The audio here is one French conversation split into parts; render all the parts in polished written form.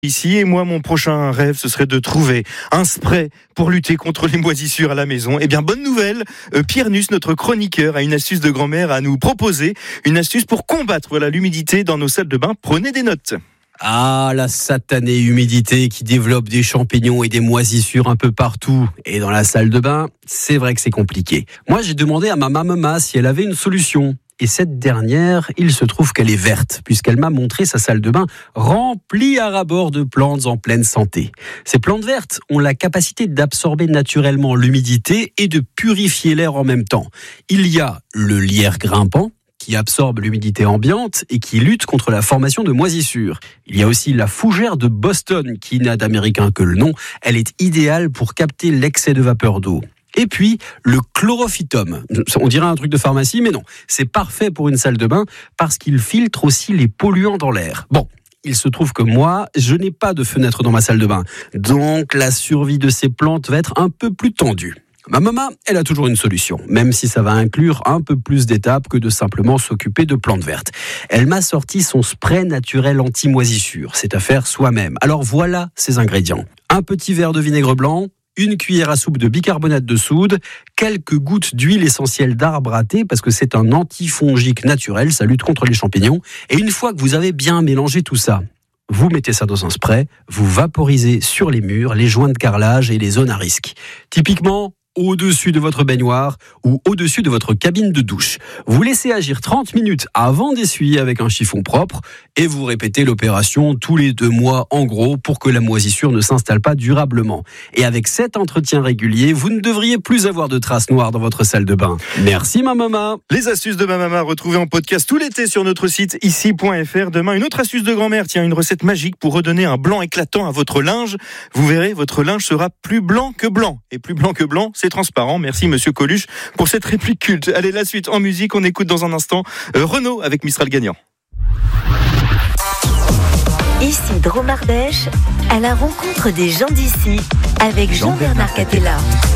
Ici, et moi, mon prochain rêve, ce serait de trouver un spray pour lutter contre les moisissures à la maison. Eh bien, bonne nouvelle, Pierre Nuss, notre chroniqueur, a une astuce de grand-mère à nous proposer, une astuce pour combattre l'humidité dans nos salles de bain. Prenez des notes. Ah, la satanée humidité qui développe des champignons et des moisissures un peu partout. Et dans la salle de bain, c'est vrai que c'est compliqué. Moi, j'ai demandé à ma maman si elle avait une solution. Et cette dernière, il se trouve qu'elle est verte, puisqu'elle m'a montré sa salle de bain remplie à ras-bord de plantes en pleine santé. Ces plantes vertes ont la capacité d'absorber naturellement l'humidité et de purifier l'air en même temps. Il y a le lierre grimpant, qui absorbe l'humidité ambiante et qui lutte contre la formation de moisissures. Il y a aussi la fougère de Boston, qui n'a d'américain que le nom. Elle est idéale pour capter l'excès de vapeur d'eau. Et puis, le chlorophytum. On dirait un truc de pharmacie, mais non. C'est parfait pour une salle de bain parce qu'il filtre aussi les polluants dans l'air. Bon, il se trouve que moi, je n'ai pas de fenêtre dans ma salle de bain. Donc, la survie de ces plantes va être un peu plus tendue. Ma maman, elle a toujours une solution, même si ça va inclure un peu plus d'étapes que de simplement s'occuper de plantes vertes. Elle m'a sorti son spray naturel anti-moisissure. C'est à faire soi-même. Alors voilà ses ingrédients. Un petit verre de vinaigre blanc, une cuillère à soupe de bicarbonate de soude, quelques gouttes d'huile essentielle d'arbre à thé, parce que c'est un antifongique naturel, ça lutte contre les champignons. Et une fois que vous avez bien mélangé tout ça, vous mettez ça dans un spray, vous vaporisez sur les murs, les joints de carrelage et les zones à risque. Typiquement, au-dessus de votre baignoire ou au-dessus de votre cabine de douche. Vous laissez agir 30 minutes avant d'essuyer avec un chiffon propre et vous répétez l'opération tous les 2 mois en gros pour que la moisissure ne s'installe pas durablement. Et avec cet entretien régulier, vous ne devriez plus avoir de traces noires dans votre salle de bain. Merci ma maman. Les astuces de ma maman retrouvées en podcast tout l'été sur notre site ici.fr. Demain, une autre astuce de grand-mère. Tiens, une recette magique pour redonner un blanc éclatant à votre linge. Vous verrez, votre linge sera plus blanc que blanc. Et plus blanc que blanc, c'est transparent. Merci Monsieur Coluche pour cette réplique culte. Allez, la suite en musique, on écoute dans un instant Renaud avec Mistral gagnant. Ici Drôme Ardèche, à la rencontre des gens d'ici avec Jean-Bernard Catella.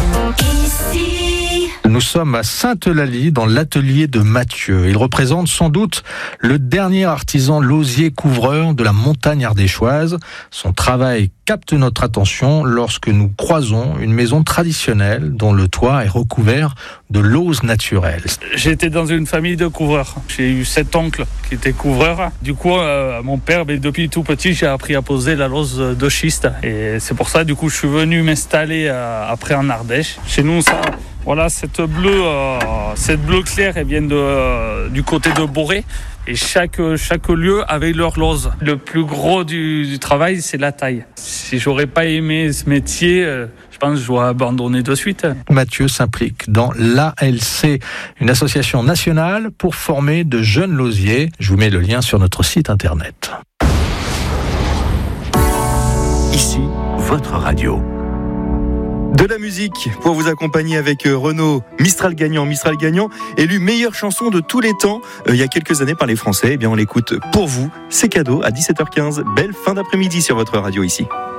Ici. Nous sommes à Sainte-Eulalie dans l'atelier de Mathieu. Il représente sans doute le dernier artisan lausier-couvreur de la montagne ardéchoise. Son travail capte notre attention lorsque nous croisons une maison traditionnelle dont le toit est recouvert de lauze naturelle. J'étais dans une famille de couvreurs. J'ai eu 7 oncles qui étaient couvreurs. Du coup, mon père, depuis tout petit, j'ai appris à poser la lauze de schiste. Et c'est pour ça, du coup, je suis venu m'installer après en Ardèche. Chez nous, ça... Voilà, cette bleue claire, elle vient du côté de Boré. Et chaque lieu avait leur lauze. Le plus gros du travail, c'est la taille. Si j'aurais pas aimé ce métier, je pense que j'aurais abandonné de suite. Mathieu s'implique dans l'ALC, une association nationale pour former de jeunes lausiers. Je vous mets le lien sur notre site internet. Ici, votre radio. De la musique pour vous accompagner avec Renaud, Mistral gagnant, élu meilleure chanson de tous les temps il y a quelques années par les Français. Eh bien, on l'écoute pour vous. C'est cadeau à 17h15. Belle fin d'après-midi sur votre radio ici.